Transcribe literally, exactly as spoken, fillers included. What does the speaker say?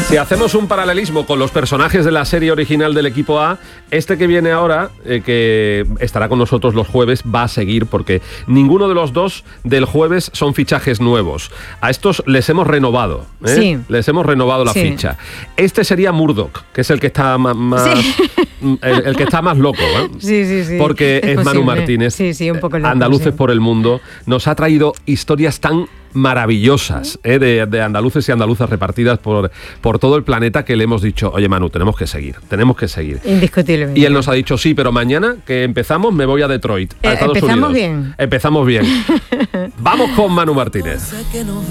Si hacemos un paralelismo con los personajes de la serie original del equipo A, este que viene ahora, eh, que estará con nosotros los jueves, va a seguir porque ninguno de los dos del jueves son fichajes nuevos. A estos les hemos renovado, ¿eh? Sí. Les hemos renovado la Sí. ficha. Este sería Murdoch, que es el que está más, más Sí. el, el que está más loco, ¿eh? Sí, sí, sí. Porque es, Es Manu posible. Martínez, Sí, sí, un poco loco, Andaluces sí. por el mundo, nos ha traído historias tan maravillosas, ¿eh? de, de andaluces y andaluzas repartidas por, por todo el planeta, que le hemos dicho, oye Manu, tenemos que seguir, tenemos que seguir. Indiscutiblemente. Y él nos ha dicho, sí, pero mañana que empezamos me voy a Detroit, a Eh, Estados empezamos Unidos. bien. Empezamos bien. Vamos con Manu Martínez.